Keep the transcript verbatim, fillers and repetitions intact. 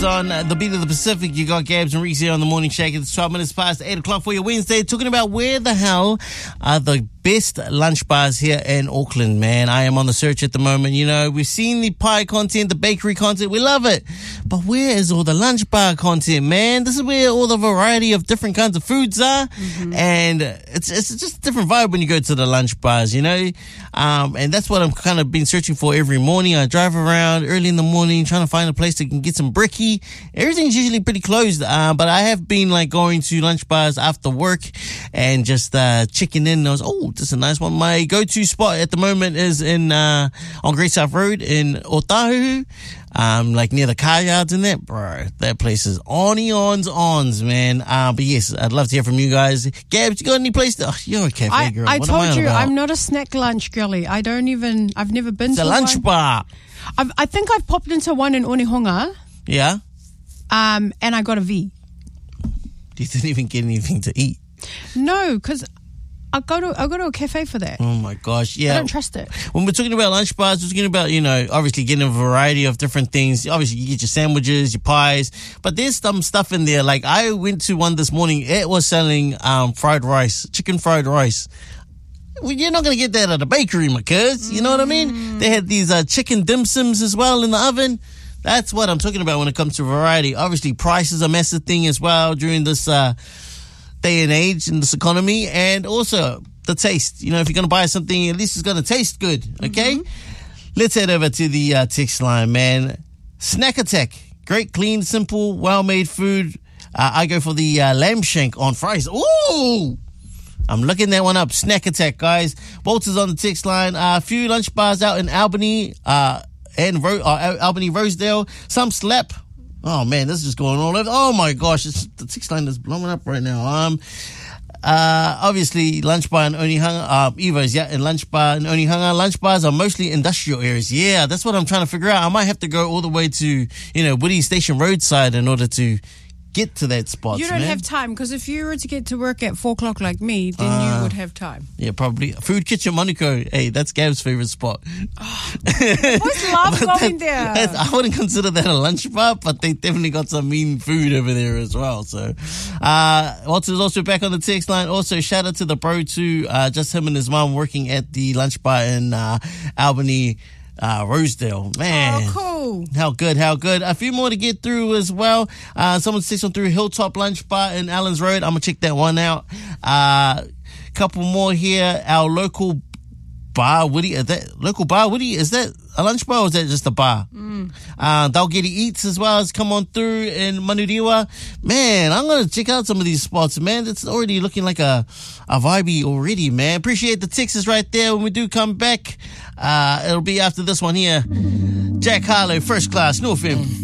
On uh, the beat of the Pacific, you got Gabs and Reese here on the Morning Shake. It's twelve minutes past eight o'clock for your Wednesday, talking about where the hell are the best lunch bars here in Auckland, man. I am on the search at the moment. You know, we've seen the pie content, the bakery content. We love it. But where is all the lunch bar content, man? This is where all the variety of different kinds of foods are. Mm-hmm. And it's it's just a different vibe when you go to the lunch bars, you know? Um, and that's what I'm kind of been searching for every morning. I drive around early in the morning trying to find a place that can get some brekkie. Everything's usually pretty closed, uh, but I have been like going to lunch bars after work and just uh, checking in. I was, oh, this is a nice one. My go-to spot at the moment is in uh, on Great South Road in Otahuhu, um, like near the car yards and that. Bro, that place is on-ons, ons, man. Uh, but yes, I'd love to hear from you guys. Gabs, you got any place? To, oh, you're a cafe I, girl. I what told am I you, about? I'm not a snack lunch girly. I don't even, I've never been it's to a lunch one. bar. I've, I think I've popped into one in Onehunga. Yeah? Um, and I got a V. You didn't even get anything to eat. No, because I go to I go to a cafe for that. Oh my gosh, yeah. I don't trust it. When we're talking about lunch bars, we're talking about, you know, obviously getting a variety of different things. Obviously, you get your sandwiches, your pies, but there's some stuff in there. Like I went to one this morning. It was selling um fried rice, chicken fried rice. Well, you're not going to get that at a bakery, my cuz. You know what I mean? They had these uh, chicken dim sums as well in the oven. That's what I'm talking about when it comes to variety. Obviously, price is a massive thing as well during this uh, day and age in this economy. And also the taste. You know, if you're going to buy something, at least it's going to taste good. Okay? Mm-hmm. Let's head over to the uh, text line, man. Snack Attack. Great, clean, simple, well-made food. Uh, I go for the uh, lamb shank on fries. Ooh! I'm looking that one up. Snack Attack, guys. Walter's on the text line. Uh, a few lunch bars out in Albany, uh, and Ro- uh, Albany, Rosedale. Some slap. Oh man, this is just going all over. Oh my gosh, it's, the text line is blowing up right now. Um, uh, obviously, lunch bar in Onehunga, uh, Evo's, yeah, and lunch bar in Onehunga. Lunch bars are mostly industrial areas. Yeah, that's what I'm trying to figure out. I might have to go all the way to, you know, Woody Station roadside in order to get to that spot. You don't man. have time, because if you were to get to work at four o'clock like me, then Uh, you would have time. Yeah, probably. Food Kitchen Monaco. Hey, that's Gab's favorite spot. Oh, I always love But going that- there. that's- I wouldn't consider that a lunch bar, but they definitely got some mean food over there as well. So, uh, Walter's also back on the text line. Also, shout out to the bro too. Uh, just him and his mom working at the lunch bar in, uh, Albany, uh, Rosedale. Man. Oh, cool. How good, how good. A few more to get through as well. Uh, someone's texting through Hilltop Lunch Bar in Allens Road. I'm going to check that one out. Uh, couple more here. Our local bar, Woody, is that local bar, Woody? Is that a lunch bar or is that just a bar? Mm. Uh, Dalgety Eats as well has come on through in Manurewa. Man, I'm going to check out some of these spots, man. It's already looking like a, a vibey already, man. Appreciate the texts right there. When we do come back, uh, it'll be after this one here. Jack Harlow, First Class, North End.